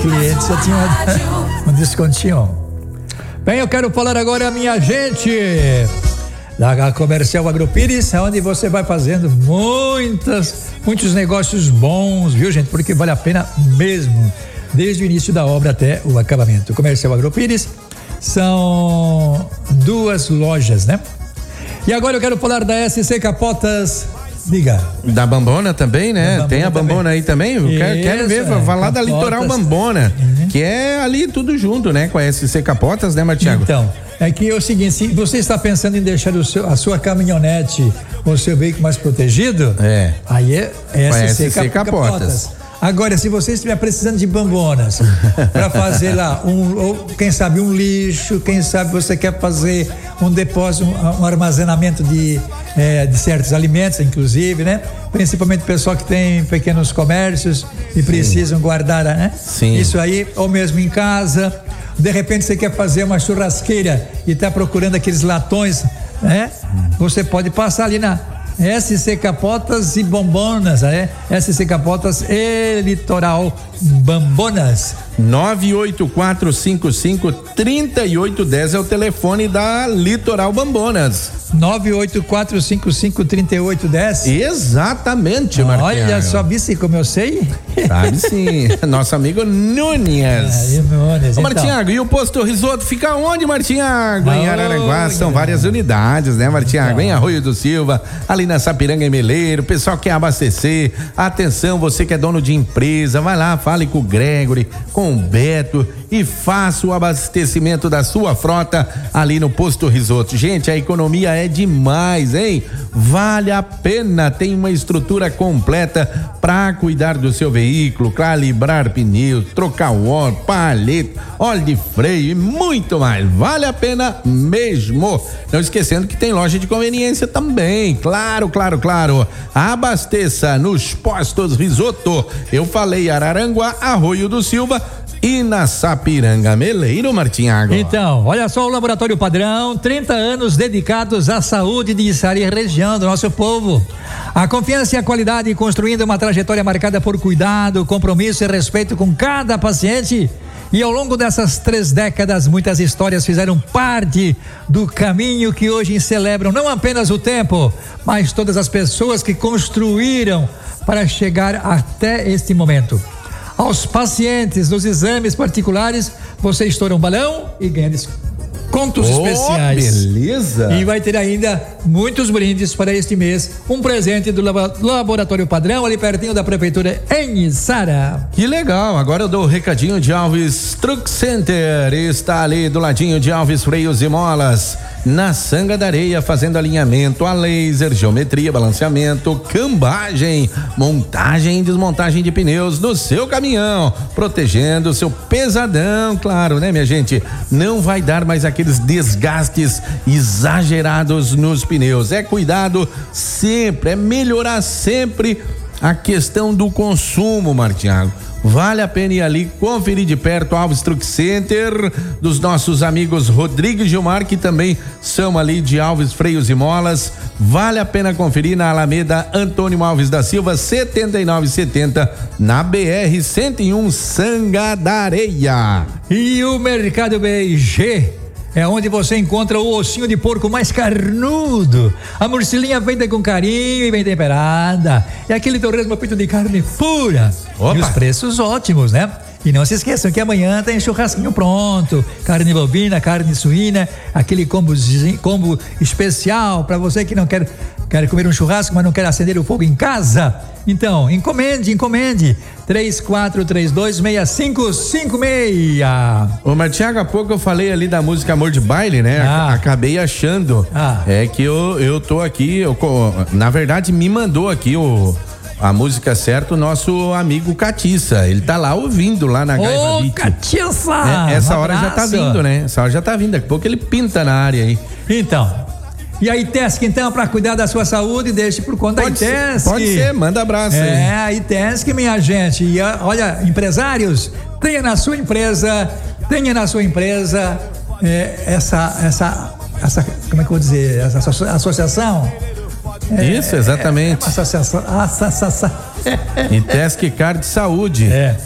cliente já tinha um descontinho. Bem, eu quero falar agora, minha gente, da Comercial Agropires, onde você vai fazendo muitos negócios bons, viu, gente? Porque vale a pena mesmo, desde o início da obra até o acabamento. Comercial Agropires são 2 lojas, né? E agora eu quero falar da SC Capotas. Diga. Da Bambona também, né? Tem a Bambona também aí também. Eu quero ver, falar da Litoral Bambona, que é ali tudo junto, né? Com a SC Capotas, né, Martiago? Então, é que é o seguinte, se você está pensando em deixar a sua caminhonete ou o seu veículo mais protegido, aí é SC Capotas. Agora, se você estiver precisando de bambonas para fazer lá quem sabe um lixo, quem sabe você quer fazer um depósito, um armazenamento de certos alimentos, inclusive, né? Principalmente o pessoal que tem pequenos comércios e precisam guardar, né? Sim. Isso aí, ou mesmo em casa. De repente você quer fazer uma churrasqueira e está procurando aqueles latões, né? Você pode passar ali na SC Capotas e Bombonas, né? SC Capotas e Litoral Bambonas. 98455-3810 é o telefone da Litoral Bambonas. 98455-3810? Exatamente, Martinho. Olha só, vice como eu sei? Sabe sim, nosso amigo Nunes. Nunes. Ô, Martinhago, e o posto Risoto fica onde, Martinhago? Em Araranguá, são várias unidades, né, Martinhago? Em Arroio do Silva, ali na Sapiranga e Meleiro, o pessoal quer abastecer, atenção, você que é dono de empresa, vai lá, fale com o Gregory, com o Beto e faça o abastecimento da sua frota ali no posto Risoto. Gente, a economia é demais, hein? Vale a pena, tem uma estrutura completa para cuidar do seu veículo, calibrar pneus, trocar o óleo, palheta, óleo de freio e muito mais. Vale a pena mesmo. Não esquecendo que tem loja de conveniência também. Claro. Abasteça nos postos Risoto. Eu falei Araranguá, Arroio do Silva e na Sapiranga Meleiro, Martinhago. Então, olha só o Laboratório Padrão, 30 anos dedicados à saúde de Içara e região do nosso povo. A confiança e a qualidade construindo uma trajetória marcada por cuidado, compromisso e respeito com cada paciente. E ao longo dessas 3 décadas, muitas histórias fizeram parte do caminho que hoje celebram não apenas o tempo, mas todas as pessoas que construíram para chegar até este momento. Aos pacientes dos exames particulares, você estoura um balão e ganha descontos especiais. Beleza! E vai ter ainda muitos brindes para este mês. Um presente do Laboratório Padrão, ali pertinho da Prefeitura em Içara. Que legal! Agora eu dou o recadinho de Alves Truck Center. Está ali do ladinho de Alves Freios e Molas, na Sanga da Areia, fazendo alinhamento a laser, geometria, balanceamento, cambagem, montagem e desmontagem de pneus no seu caminhão, protegendo o seu pesadão, claro, né, minha gente? Não vai dar mais aqueles desgastes exagerados nos pneus. É cuidado sempre, é melhorar sempre a questão do consumo, Martinhago. Vale a pena ir ali conferir de perto Alves Truck Center, dos nossos amigos Rodrigo e Gilmar, que também são ali de Alves Freios e Molas. Vale a pena conferir na Alameda Antônio Alves da Silva, 7970, na BR 101 Sanga da Areia. E o Mercado BG é onde você encontra o ossinho de porco mais carnudo, a morcelinha feita com carinho e bem temperada, e aquele torresmo feito de carne pura. Opa. E os preços ótimos, né? E não se esqueçam que amanhã tem churrasquinho pronto, carne bovina, carne suína, aquele combo especial para você que não quer comer um churrasco, mas não quer acender o fogo em casa. Então, encomende 3432-6556. Ô, Martinhago, há pouco eu falei ali da música Amor de Baile, né? Acabei achando que eu tô aqui, na verdade me mandou aqui a música certa, o nosso amigo Catiça. Ele tá lá ouvindo lá na Gaiva Beat. Catiça! Essa hora já tá vindo, né? Essa hora já tá vindo. Daqui a pouco ele pinta na área aí. Então. E a Itesc, então, para cuidar da sua saúde, deixe por conta da Itesc. Pode ser, manda abraço aí. A Itesc, minha gente. E olha, empresários, tenha na sua empresa essa, como é que eu vou dizer? Essa associação. Isso, exatamente. Associação. Itesc Card Saúde.